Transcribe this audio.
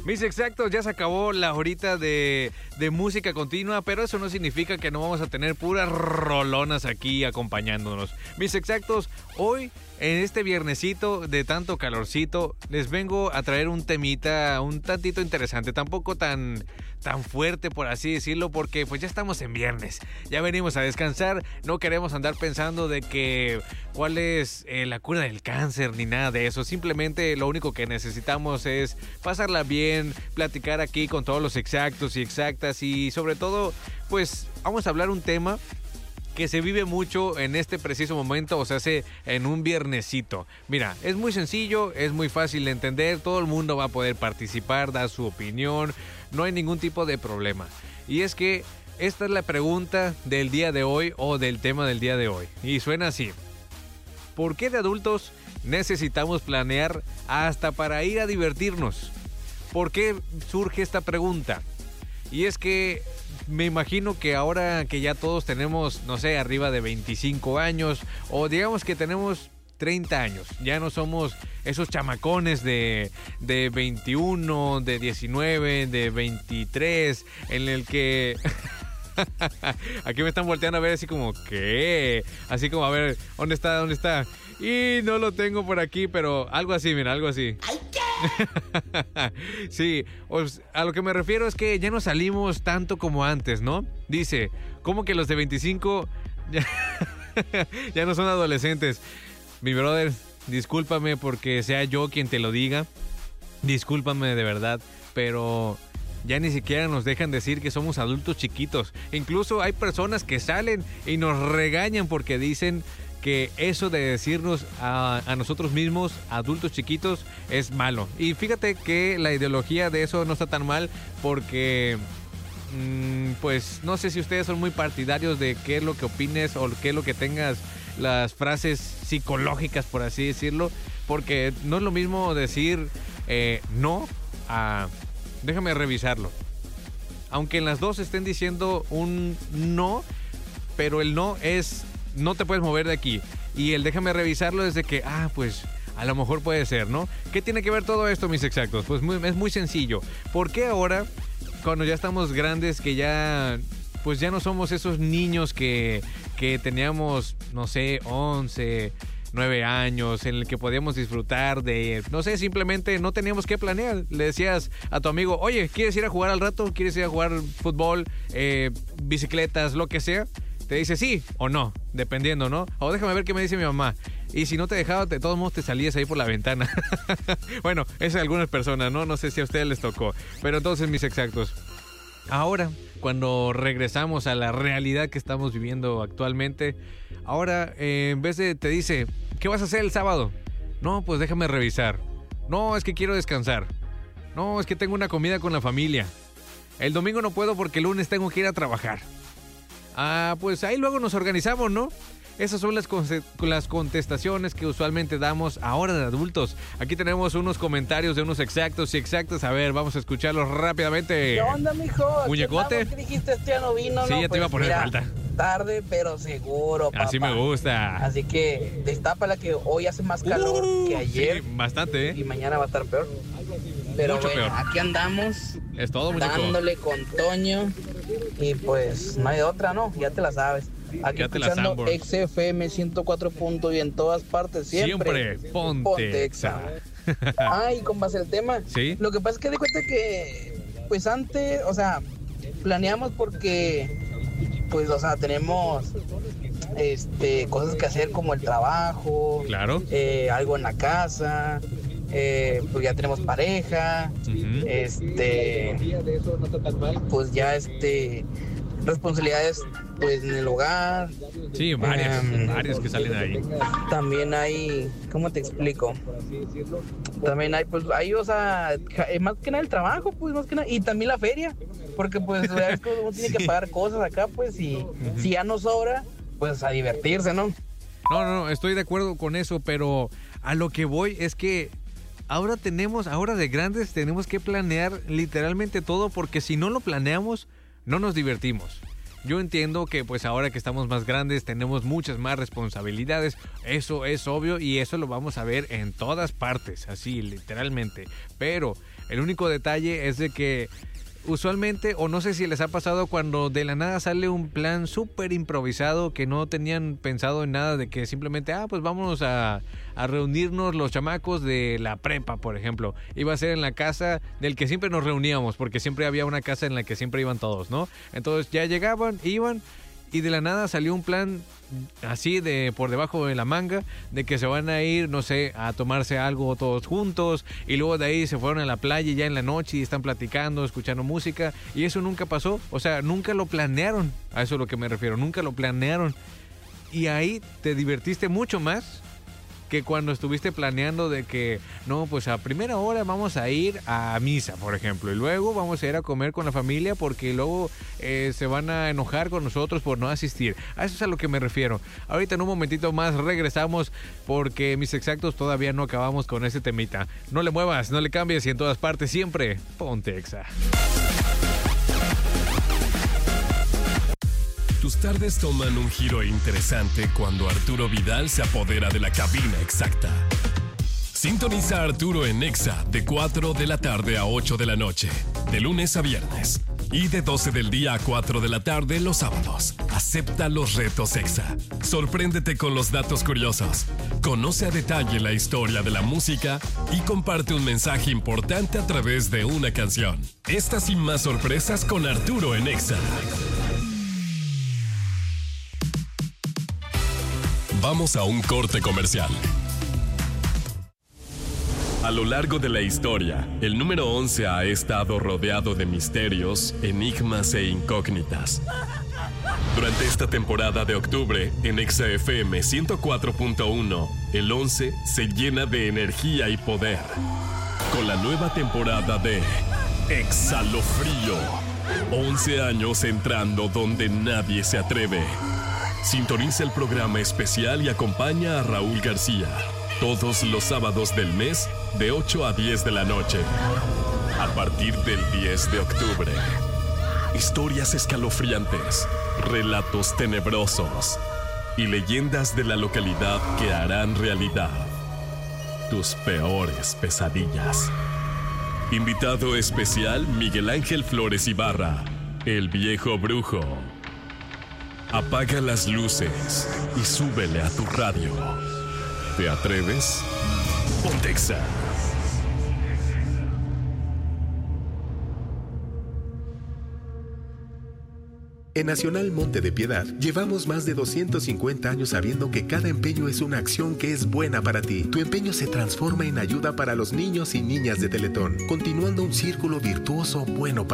Mis exactos, ya se acabó la horita de música continua, pero eso no significa que no vamos a tener puras rolonas aquí acompañándonos. Mis exactos, hoy en este viernesito de tanto calorcito, les vengo a traer un temita un tantito interesante, tampoco tan fuerte por así decirlo, porque pues ya estamos en viernes, ya venimos a descansar, no queremos andar pensando de que cuál es la cura del cáncer ni nada de eso, simplemente lo único que necesitamos es pasarla bien, platicar aquí con todos los exactos y exactas y sobre todo pues vamos a hablar un tema que se vive mucho en este preciso momento, o sea, en un viernesito. Mira, es muy sencillo, es muy fácil de entender, todo el mundo va a poder participar, dar su opinión, no hay ningún tipo de problema. Y es que esta es la pregunta del día de hoy o del tema del día de hoy. Y suena así. ¿Por qué de adultos necesitamos planear hasta para ir a divertirnos? ¿Por qué surge esta pregunta? Y es que me imagino que ahora que ya todos tenemos, no sé, arriba de 25 años o digamos que tenemos 30 años, ya no somos esos chamacones de 21, de 19, de 23, en el que... Aquí me están volteando a ver así como, ¿qué? Así como, a ver, ¿dónde está? Y no lo tengo por aquí, pero algo así, mira, algo así. ¡Ay, qué! Sí, a lo que me refiero es que ya no salimos tanto como antes, ¿no? Dice, ¿cómo que los de 25 ya no son adolescentes? Mi brother, discúlpame porque sea yo quien te lo diga. Discúlpame de verdad, pero ya ni siquiera nos dejan decir que somos adultos chiquitos. Incluso hay personas que salen y nos regañan porque dicen que eso de decirnos a nosotros mismos, adultos chiquitos, es malo. Y fíjate que la ideología de eso no está tan mal porque... pues no sé si ustedes son muy partidarios de qué es lo que opines o qué es lo que tengas las frases psicológicas, por así decirlo, porque no es lo mismo decir no a déjame revisarlo, aunque en las dos estén diciendo un no, pero el no es no te puedes mover de aquí y el déjame revisarlo es de que pues a lo mejor puede ser, ¿no? ¿Qué tiene que ver todo esto, mis exactos? Pues es muy sencillo. ¿Por qué ahora, cuando ya estamos grandes, que ya pues ya no somos esos niños que teníamos, no sé, 11, 9 años, en el que podíamos disfrutar de, no sé, simplemente no teníamos que planear? Le decías a tu amigo, oye, ¿quieres ir a jugar al rato? ¿Quieres ir a jugar fútbol, bicicletas, lo que sea? Te dice sí o no, dependiendo, ¿no? O déjame ver qué me dice mi mamá. Y si no te dejaba, de todos modos te salías ahí por la ventana. Bueno, eso a algunas personas, ¿no? No sé si a ustedes les tocó. Pero entonces, mis exactos, ahora, cuando regresamos a la realidad que estamos viviendo actualmente, ahora, en vez de te dice, ¿qué vas a hacer el sábado? No, pues déjame revisar. No, es que quiero descansar. No, es que tengo una comida con la familia. El domingo no puedo porque el lunes tengo que ir a trabajar. Pues ahí luego nos organizamos, ¿no? Esas son las contestaciones que usualmente damos ahora de adultos. Aquí tenemos unos comentarios de unos exactos y exactas. A ver, vamos a escucharlos rápidamente. ¿Qué onda, mijo? ¿Muñecote? ¿Qué dijiste? Este ya no vino, sí, ¿no? ya te iba a poner mira, falta. Tarde, pero seguro, papá. Así me gusta. Así que destápala que hoy hace más calor que ayer. Sí, bastante, Y mañana va a estar peor. Pero mucho bueno, peor. aquí andamos. Es todo, muñeco. Dándole con Toño. Y pues no hay de otra, ¿no? Ya te la sabes. Aquí Ya te la escuchando sabes. XFM 104 puntos y en todas partes siempre. Ponte Exa. Y con base al tema. Sí. Lo que pasa es que de cuenta que pues antes, o sea, planeamos porque pues, o sea, tenemos cosas que hacer como el trabajo. Claro. Algo en la casa. Pues ya tenemos pareja. Pues ya responsabilidades pues en el hogar. Sí, varias que salen ahí. También hay, ¿cómo te explico? También hay, pues, o sea, más que nada el trabajo, pues, más que nada, y también la feria, porque, pues, es que uno tiene que pagar cosas acá, pues, y si ya no sobra, pues, a divertirse, ¿no? No, estoy de acuerdo con eso, pero a lo que voy es que ahora de grandes tenemos que planear literalmente todo, porque si no lo planeamos, no nos divertimos. Yo entiendo que pues ahora que estamos más grandes tenemos muchas más responsabilidades, eso es obvio y eso lo vamos a ver en todas partes, así literalmente. Pero el único detalle es de que usualmente, o no sé si les ha pasado cuando de la nada sale un plan súper improvisado que no tenían pensado en nada, de que simplemente, pues vámonos a reunirnos los chamacos de la prepa, por ejemplo. Iba a ser en la casa del que siempre nos reuníamos, porque siempre había una casa en la que siempre iban todos, ¿no? Entonces ya llegaban, iban, y de la nada salió un plan así de por debajo de la manga de que se van a ir, no sé, a tomarse algo todos juntos y luego de ahí se fueron a la playa ya en la noche y están platicando, escuchando música y eso nunca pasó, o sea, nunca lo planearon, a eso es lo que me refiero, nunca lo planearon y ahí te divertiste mucho más que cuando estuviste planeando de que no, pues a primera hora vamos a ir a misa, por ejemplo, y luego vamos a ir a comer con la familia porque luego se van a enojar con nosotros por no asistir. A eso es a lo que me refiero. Ahorita en un momentito más regresamos porque mis exactos todavía no acabamos con ese temita. No le muevas, no le cambies y en todas partes siempre ponte Exa. Tus tardes toman un giro interesante cuando Arturo Vidal se apodera de la cabina exacta. Sintoniza a Arturo en Exa de 4 de la tarde a 8 de la noche, de lunes a viernes. Y de 12 del día a 4 de la tarde los sábados. Acepta los retos Exa. Sorpréndete con los datos curiosos. Conoce a detalle la historia de la música y comparte un mensaje importante a través de una canción. Estas y más sorpresas con Arturo en Exa. Vamos a un corte comercial. A lo largo de la historia, el número 11 ha estado rodeado de misterios, enigmas e incógnitas. Durante esta temporada de octubre, en Exa FM 104.1, el 11 se llena de energía y poder. Con la nueva temporada de Exalofrío. 11 años entrando donde nadie se atreve. Sintoniza el programa especial y acompaña a Raúl García todos los sábados del mes de 8 a 10 de la noche. A partir del 10 de octubre. Historias escalofriantes, relatos tenebrosos y leyendas de la localidad que harán realidad tus peores pesadillas. Invitado especial Miguel Ángel Flores Ibarra, el viejo brujo. Apaga las luces y súbele a tu radio. ¿Te atreves? Ponte Exa. En Nacional Monte de Piedad, llevamos más de 250 años sabiendo que cada empeño es una acción que es buena para ti. Tu empeño se transforma en ayuda para los niños y niñas de Teletón, continuando un círculo virtuoso bueno para